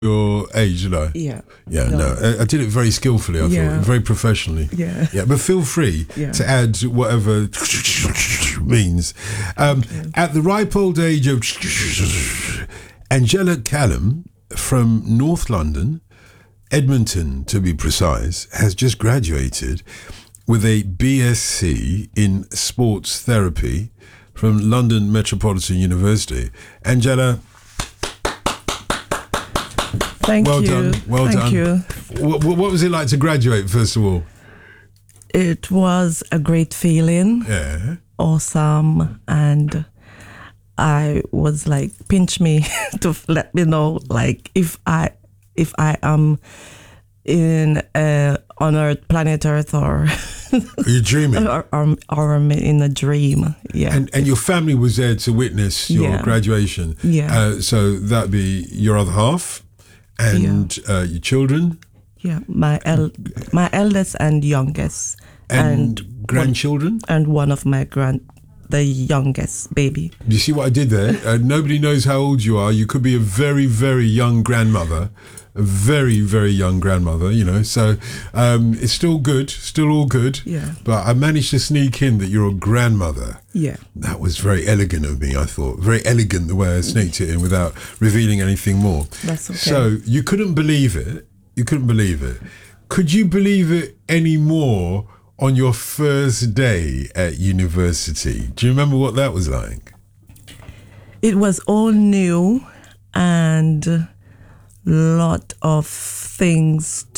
your age, did I? Yeah. No. I did it very skillfully, I thought, very professionally. Yeah. But feel free to add whatever means. At the ripe old age of Angela Callum from North London, Edmonton to be precise, has just graduated with a BSc in sports therapy from London Metropolitan University. Angela, Thank you. Well done. Thank you. What was it like to graduate, first of all? It was a great feeling. Yeah. Awesome. And I was like, pinch me to let me know, like, if I am in on Earth, planet Earth, or Are you dreaming? or I'm in a dream. Yeah. And your family was there to witness your graduation. Yeah. So that'd be your other half and your children. Yeah. My eldest and youngest. And grandchildren? And one of my the youngest baby. You see what I did there? Nobody knows how old you are. You could be a very, very young grandmother. A very, very young grandmother, you know. So it's still good, still all good. Yeah. But I managed to sneak in that you're a grandmother. Yeah. That was very elegant of me, I thought. Very elegant the way I sneaked it in without revealing anything more. That's okay. So you couldn't believe it. You couldn't believe it. Could you believe it any more on your first day at university? Do you remember what that was like? It was all new and lot of things